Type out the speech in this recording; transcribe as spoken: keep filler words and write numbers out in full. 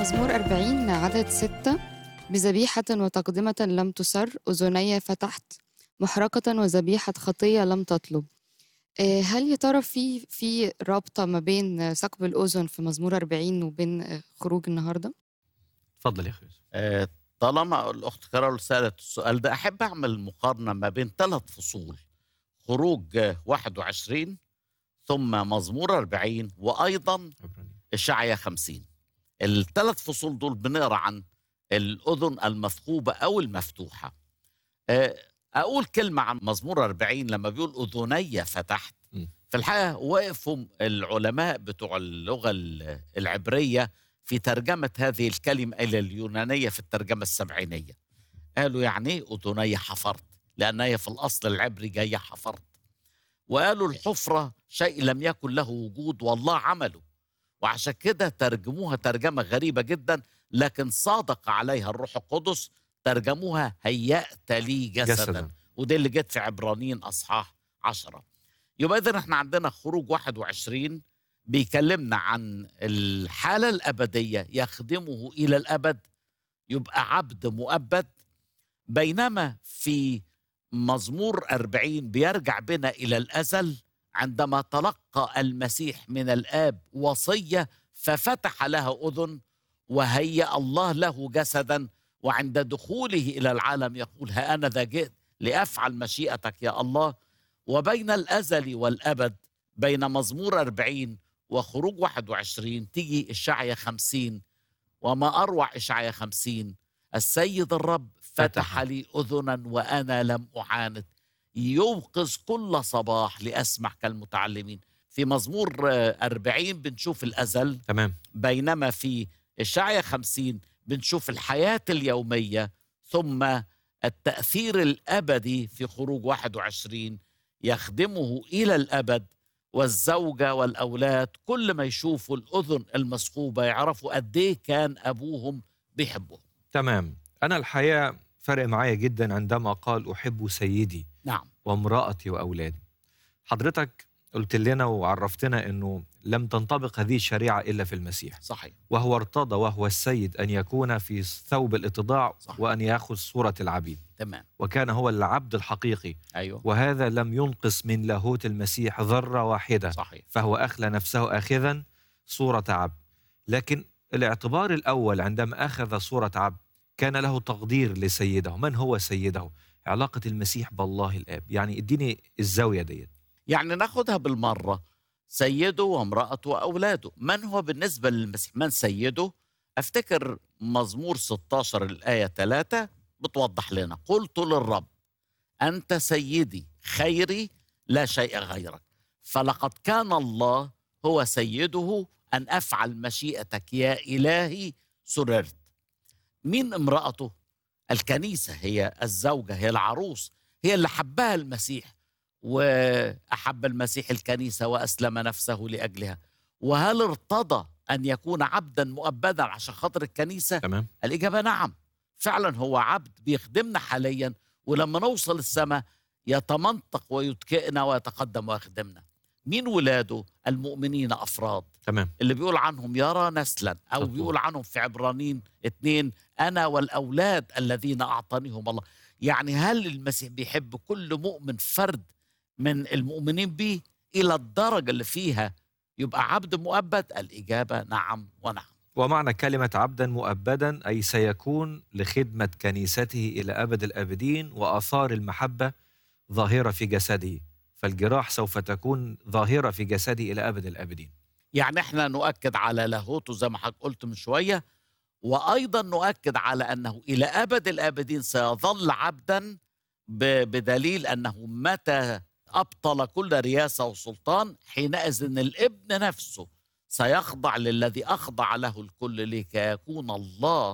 مزمور أربعين عدد ستة: بذبيحة وتقدمة لم تسر، أذني فتحت، محرقة وذبيحة خطية لم تطلب. آه، هل يا ترى في في رابطة ما بين ثقب الأذن في مزمور أربعين وبين آه، خروج النهاردة؟ اتفضل يا أخوي. آه، طالما الأخت كارول سألت السؤال ده، أحب أعمل مقارنة ما بين ثلاث فصول: خروج آه، واحد وعشرين، ثم مزمور أربعين، وأيضا عبراني. إشعيا خمسين. الثلاث فصول دول بنقرا عن الأذن المثقوبة أو المفتوحة. آه، أقول كلمة عن مزمور أربعين لما بيقول أذني فتحت. م. في الحقيقة وقفوا العلماء بتوع اللغة ال- العبرية في ترجمة هذه الكلمة إلى اليونانية في الترجمة السبعينية. قالوا يعني إيه أذني حفرت؟ لأن هي في الأصل العبري جاية حفرت. وقالوا الحفرة شيء لم يكن له وجود والله عمله، وعشان كده ترجموها ترجمة غريبة جدا، لكن صادق عليها الروح القدس، ترجموها هيأت لي جسدا, جسدا. ودي اللي جت في عبرانيين أصحاح عشرة. يبقى إذن احنا عندنا خروج واحد وعشرين بيكلمنا عن الحالة الأبدية، يخدمه إلى الأبد، يبقى عبد مؤبد. بينما في مزمور أربعين بيرجع بنا إلى الأزل، عندما تلقى المسيح من الآب وصية ففتح لها أذن وهيأ الله له جسدا، وعند دخوله إلى العالم يقول: ها أنا ذا جئت لأفعل مشيئتك يا الله. وبين الأزل والأبد، بين مزمور أربعين وخروج واحد وعشرين، تيجي إشعيا خمسين. وما أروع إشعيا خمسين: السيد الرب فتح فتح. لي أذنا وأنا لم أعاند، يوقظ كل صباح لأسمع كالمتعلمين. في مزمور آه، أربعين بنشوف الأزل، تمام. بينما في إشعيا خمسين بنشوف الحياة اليومية، ثم التأثير الأبدي في خروج واحد وعشرين يخدمه إلى الأبد. والزوجة والأولاد كل ما يشوفوا الأذن المثقوبة يعرفوا قد إيه كان أبوهم بيحبهم. تمام. أنا الحقيقة فرق معايا جدا عندما قال أحب سيدي نعم. وامرأتي وأولادي. حضرتك قلت لنا وعرفتنا أنه لم تنطبق هذه الشريعة إلا في المسيح، صحيح. وهو ارتضى وهو السيد أن يكون في ثوب الاتضاع صح. وأن يأخذ صورة العبيد، تمام. وكان هو العبد الحقيقي، أيوه. وهذا لم ينقص من لاهوت المسيح ذرة واحدة. صحيح. فهو أخلى نفسه آخذا صورة عبد. لكن الاعتبار الأول عندما أخذ صورة عبد كان له تقدير لسيده. من هو سيده؟ علاقة المسيح بالله الآب. يعني اديني الزاوية ديت. يعني ناخدها بالمرة: سيده وامرأته وأولاده. من هو بالنسبة للمسيح؟ من سيده؟ أفتكر مزمور ستاشر الآية ثلاثة بتوضح لنا: قلت للرب أنت سيدي، خيري لا شيء غيرك، فلقد كان الله هو سيده، أن أفعل مشيئتك يا إلهي سررت. مين امرأته؟ الكنيسة، هي الزوجة، هي العروس، هي اللي حبها المسيح، وأحب المسيح الكنيسة وأسلم نفسه لأجلها. وهل ارتضى أن يكون عبدا مؤبدا عشان خاطر الكنيسة؟ تمام. الإجابة نعم، فعلا هو عبد بيخدمنا حاليا، ولما نوصل السماء يتمنطق ويتكئنا ويتقدم ويخدمنا. مين ولاده؟ المؤمنين أفراد، تمام. اللي بيقول عنهم يرى نسلا، أو مظبوط. بيقول عنهم في عبرانيين اتنين: أنا والأولاد الذين أعطانيهم الله. يعني هل المسيح بيحب كل مؤمن فرد من المؤمنين به إلى الدرجة اللي فيها يبقى عبد مؤبد؟ الإجابة نعم ونعم. ومعنى كلمة عبدا مؤبدا أي سيكون لخدمة كنيسته إلى أبد الآبدين، وآثار المحبة ظاهرة في جسده، فالجراح سوف تكون ظاهرة في جسده إلى أبد الآبدين. يعني احنا نؤكد على لاهوته زي ما حضرتك قلت من شوية، وأيضا نؤكد على أنه إلى أبد الآبدين سيظل عبدا، ب- بدليل أنه متى أبطل كل رياسة وسلطان حينئذ الابن نفسه سيخضع للذي أخضع له الكل، لكي يكون الله